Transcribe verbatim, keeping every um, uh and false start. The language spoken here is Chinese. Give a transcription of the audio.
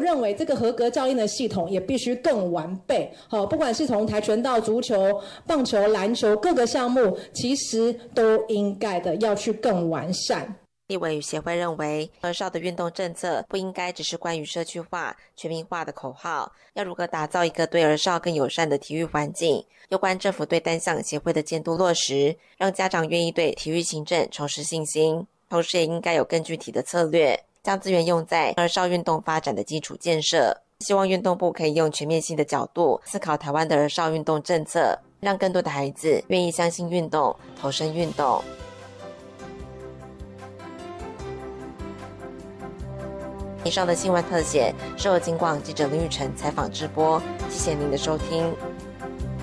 认为这个合格教练的系统也必须更完备。好，不管是从跆拳道、足球、棒球、篮球各个项目，其实都应该的要去更完善。 立委与协会认为，儿少的运动政策不应该只是关于社区化、全民化的口号，要如何打造一个对儿少更友善的体育环境，有关政府对单项协会的监督落实，让家长愿意对体育行政重拾信心，同时也应该有更具体的策略，将资源用在儿少运动发展的基础建设。希望运动部可以用全面性的角度思考台湾的儿少运动政策，让更多的孩子愿意相信运动，投身运动。以上的新闻特写是由警广记者林玉成采访直播，谢谢您的收听。